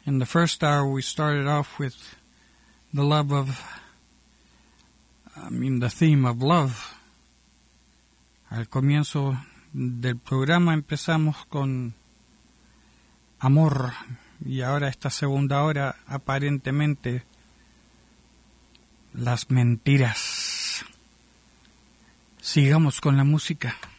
In the first hour, we started off with the theme of love. Al comienzo del programa empezamos con amor y ahora esta segunda hora aparentemente las mentiras. Sigamos con la música.